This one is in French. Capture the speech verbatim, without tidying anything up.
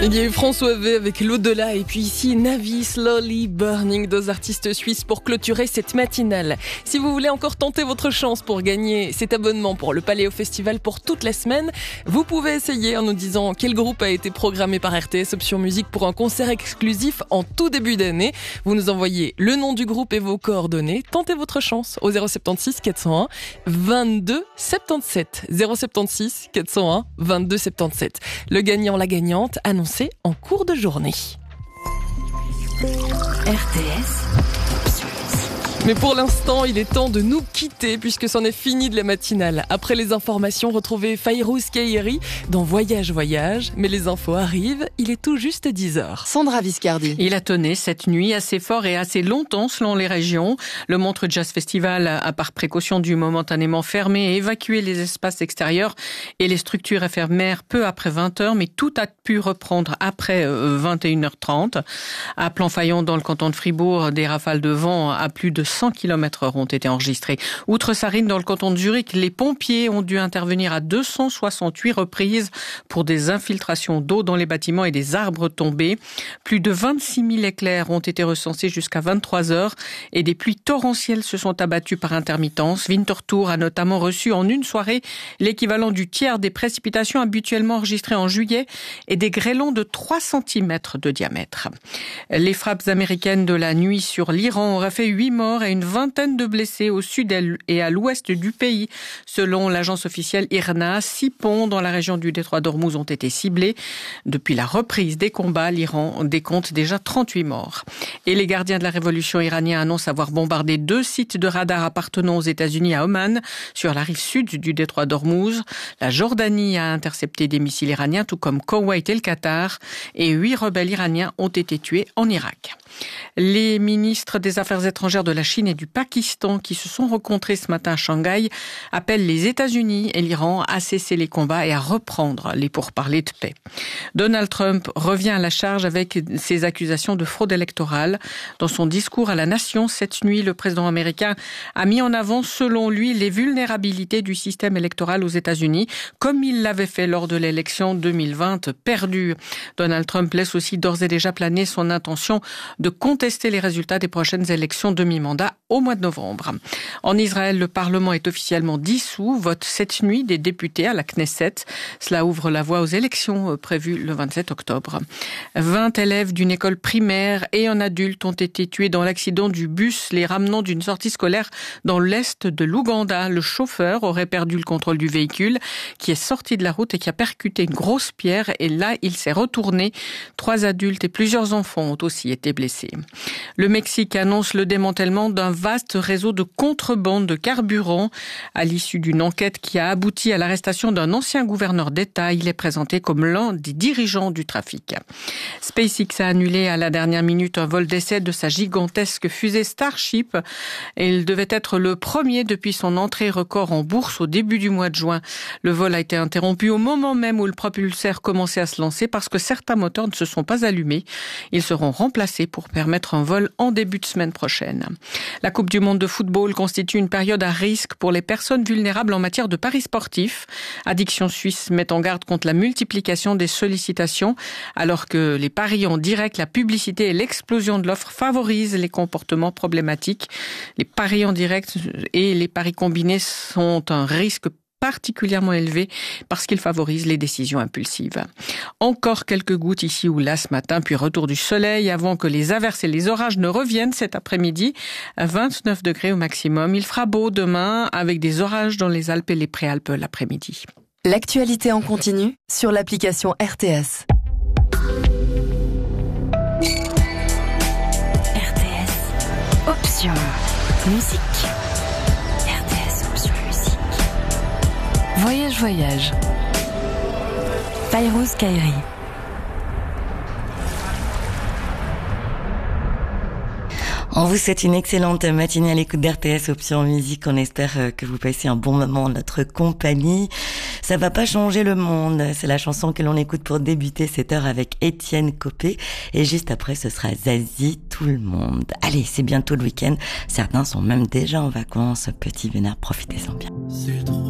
Il y a eu François V avec l'au-delà et puis ici Navi, Slowly Burning, deux artistes suisses pour clôturer cette matinale. Si vous voulez encore tenter votre chance pour gagner cet abonnement pour le Paléo Festival pour toute la semaine, vous pouvez essayer en nous disant quel groupe a été programmé par R T S Option Musique pour un concert exclusif en tout début d'année. Vous nous envoyez le nom du groupe et vos coordonnées. Tentez votre chance au zéro soixante-seize quatre cent un vingt-deux soixante-dix-sept. zéro soixante-seize quatre cent un vingt-deux soixante-dix-sept. Le gagnant, la gagnante, annoncé en cours de journée. R T S. Mais pour l'instant, il est temps de nous quitter puisque c'en est fini de la matinale. Après les informations, retrouvez Fayrouz Kairi dans Voyage Voyage. Mais les infos arrivent, il est tout juste dix heures. Sandra Viscardi. Il a tonné cette nuit assez fort et assez longtemps selon les régions. Le Montreux Jazz Festival a par précaution dû momentanément fermer et évacuer les espaces extérieurs et les structures éphémères peu après vingt heures, mais tout a pu reprendre après vingt et une heures trente. À Planfaillon, dans le canton de Fribourg, des rafales de vent à plus de cent kilomètres heure ont été enregistrés. Outre Sarine, dans le canton de Zurich, les pompiers ont dû intervenir à deux cent soixante-huit reprises pour des infiltrations d'eau dans les bâtiments et des arbres tombés. Plus de vingt-six mille éclairs ont été recensés jusqu'à vingt-trois heures et des pluies torrentielles se sont abattues par intermittence. Winterthur a notamment reçu en une soirée l'équivalent du tiers des précipitations habituellement enregistrées en juillet et des grêlons de trois centimètres de diamètre. Les frappes américaines de la nuit sur l'Iran auraient fait huit morts et une vingtaine de blessés au sud et à l'ouest du pays. Selon l'agence officielle I R N A, six ponts dans la région du détroit d'Ormuz ont été ciblés. Depuis la reprise des combats, l'Iran décompte déjà trente-huit morts. Et les gardiens de la révolution iranienne annoncent avoir bombardé deux sites de radar appartenant aux États-Unis à Oman, sur la rive sud du détroit d'Ormuz. La Jordanie a intercepté des missiles iraniens, tout comme Koweït et le Qatar. Et huit rebelles iraniens ont été tués en Irak. Les ministres des Affaires étrangères de la Chine et du Pakistan qui se sont rencontrés ce matin à Shanghai appellent les États-Unis et l'Iran à cesser les combats et à reprendre les pourparlers de paix. Donald Trump revient à la charge avec ses accusations de fraude électorale. Dans son discours à la nation cette nuit, le président américain a mis en avant, selon lui, les vulnérabilités du système électoral aux États-Unis, comme il l'avait fait lors de l'élection deux mille vingt perdue. Donald Trump laisse aussi d'ores et déjà planer son intention de contester les résultats des prochaines élections de mi-mandat au mois de novembre. En Israël, le Parlement est officiellement dissous. Vote cette nuit des députés à la Knesset. Cela ouvre la voie aux élections prévues le vingt-sept octobre. vingt élèves d'une école primaire et un adulte ont été tués dans l'accident du bus les ramenant d'une sortie scolaire dans l'est de l'Ouganda. Le chauffeur aurait perdu le contrôle du véhicule qui est sorti de la route et qui a percuté une grosse pierre et là, il s'est retourné. Trois adultes et plusieurs enfants ont aussi été blessés. Le Mexique annonce le démantèlement d'un vaste réseau de contrebande de carburant à l'issue d'une enquête qui a abouti à l'arrestation d'un ancien gouverneur d'État. Il est présenté comme l'un des dirigeants du trafic. SpaceX a annulé à la dernière minute un vol d'essai de sa gigantesque fusée Starship. Il devait être le premier depuis son entrée record en bourse au début du mois de juin. Le vol a été interrompu au moment même où le propulseur commençait à se lancer parce que certains moteurs ne se sont pas allumés. Ils seront remplacés pour permettre un vol en début de semaine prochaine. La Coupe du monde de football constitue une période à risque pour les personnes vulnérables en matière de paris sportifs. Addiction Suisse met en garde contre la multiplication des sollicitations, alors que les paris en direct, la publicité et l'explosion de l'offre favorisent les comportements problématiques. Les paris en direct et les paris combinés sont un risque particulièrement élevé parce qu'il favorise les décisions impulsives. Encore quelques gouttes ici ou là ce matin, puis retour du soleil avant que les averses et les orages ne reviennent cet après-midi. À vingt-neuf degrés au maximum. Il fera beau demain avec des orages dans les Alpes et les Préalpes l'après-midi. L'actualité en continu sur l'application R T S. R T S. Option musique. Voyage Voyage. Fayrouz Kairi. On vous souhaite une excellente matinée à l'écoute d'R T S Option Musique. On espère que vous passez un bon moment en notre compagnie. Ça va pas changer le monde. C'est la chanson que l'on écoute pour débuter cette heure avec Étienne Copé. Et juste après, ce sera Zazie, Tout le monde. Allez, c'est bientôt le week-end. Certains sont même déjà en vacances. Petit Vénère, profitez-en bien. C'est trop.